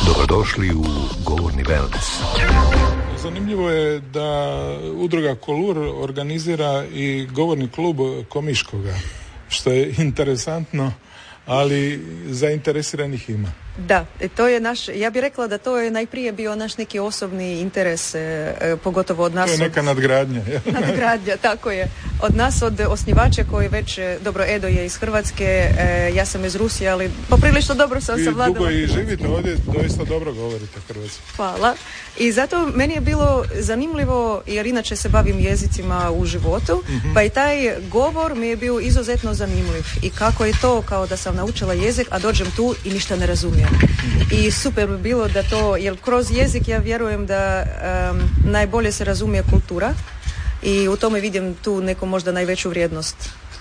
Dobrodošli u Govorni Wellness. Zanimljivo je da udruga Kolur organizira i govorni klub Komiškoga, što je interesantno, ali zainteresiranih ima. Da, to je naš, ja bih rekla da to je najprije bio naš neki osobni interes, pogotovo od nas. To je neka nadgradnja. Nadgradnja, tako je. Od nas, od osnivača koji već, dobro, Edo je iz Hrvatske, ja sam iz Rusije, ali poprilično dobro sam savladala. Vi dugo i živite ovdje, doista dobro govorite hrvatski. Hvala. I zato meni je bilo zanimljivo, jer inače se bavim jezicima u životu, pa i taj govor mi je bio izuzetno zanimljiv. I kako je to, kao da sam naučila jezik, a dođem tu i ništa ne razumijem. I super bi bilo da to, jer kroz jezik ja vjerujem da najbolje se razumije kultura i u tome vidim tu neku možda najveću vrijednost.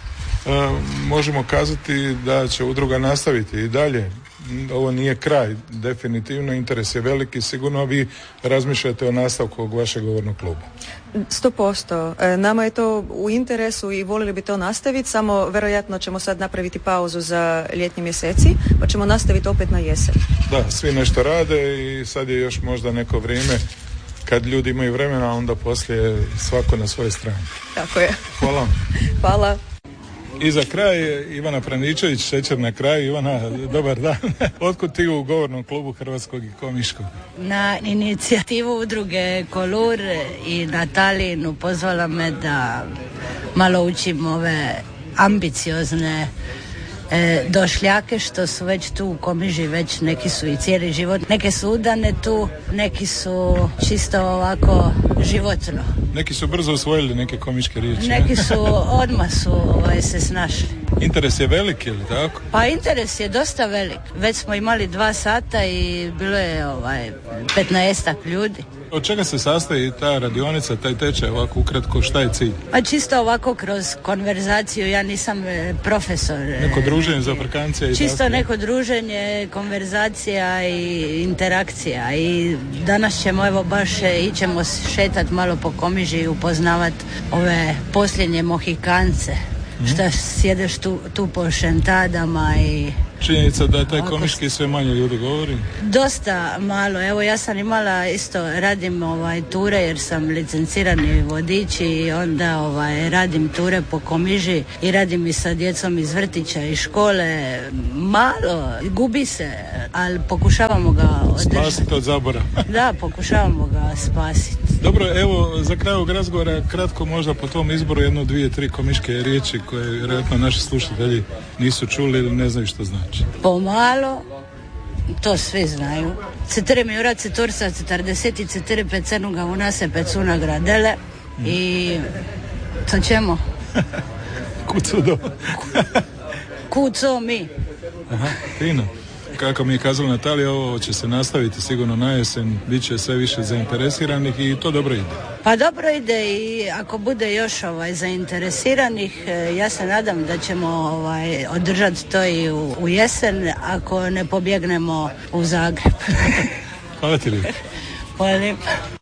Možemo kazati da će udruga nastaviti i dalje. Ovo nije kraj, definitivno interes je veliki, sigurno vi razmišljate o nastavku vašeg govornog kluba. 100%. Nama je to u interesu i volili bi to nastaviti, samo vjerojatno ćemo sad napraviti pauzu za ljetnji mjeseci, pa ćemo nastaviti opet na jesen. Da, svi nešto rade i sad je još možda neko vrijeme kad ljudi imaju vremena, onda poslije svako na svojoj strani. Tako je. Hvala. Hvala. I za kraj Ivana Praničević, šećer na kraju. Ivana, dobar dan. Otkud ti u govornom klubu Hrvatskog i Komiškog? Na inicijativu udruge Kolur i Natalinu pozvala me da malo učim ove ambiciozne došljake što su već tu u Komiži, već neki su i cijeli život, neke su udane tu, neki su čisto ovako životno. Neki su brzo usvojili neke komičke riječi. Neki su odmah se snašli. Interes je velik, ili tako? Pa interes je dosta velik. Već smo imali 2 sata i bilo je 15 ljudi. Od čega se sastoji ta radionica, taj tečaj, ovako ukratko, šta je cilj? Pa čisto ovako kroz konverzaciju, ja nisam profesor. Neko druženje za Afrikancije i čisto tako? Neko druženje, konverzacija i interakcija. I danas ćemo ićemo šetati malo po Komiži i upoznavati ove posljednje Mohikance. Šta sjedeš tu po šentadama i... Činjenica da taj komiški sve manje ljudi govori? Dosta malo. Evo ja sam imala isto, radim ture jer sam licencirani vodič i onda radim ture po Komiži i radim i sa djecom iz vrtića i škole. Malo, gubi se, ali pokušavamo ga održati. Spasiti od zabora. Da, pokušavamo ga spasiti. Dobro, evo za kraj ovog razgovora kratko možda po tvom izboru 1, 2, 3 komiške riječi koje vjerojatno naši slušatelji nisu čuli ili ne znaju što znači. Pomalo, to svi znaju. Cetire mi ura cetursa 44 pecenuga u nas je pecuna gradele i to ćemo. Kucu do. Kuco mi. Aha, fino. Kako mi je kazala Natalija, ovo će se nastaviti sigurno na jesen, bit će sve više zainteresiranih i to dobro ide. Pa dobro ide i ako bude još zainteresiranih, ja se nadam da ćemo održati to i u jesen ako ne pobjegnemo u Zagreb. Hvala ti lijepo. Hvala lijepo.